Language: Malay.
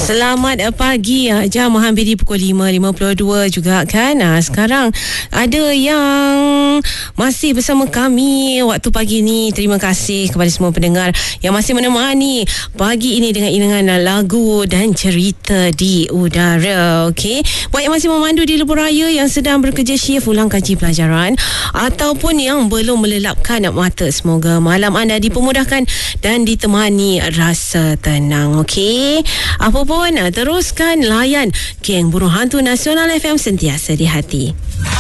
Selamat pagi. Jam menghampiri pukul 5.52 juga kan. Sekarang ada yang masih bersama kami waktu pagi ni. Terima kasih kepada semua pendengar yang masih menemani pagi ini dengan iringan lagu dan cerita di udara. Okey, buat yang masih memandu di lebuh raya, yang sedang bekerja shift ulang kaji pelajaran, ataupun yang belum melelapkan mata, semoga malam anda dipermudahkan dan ditemani rasa tenang. Okey, apa pun teruskan layan Geng Burung Hantu Nasional FM, sentiasa di hati.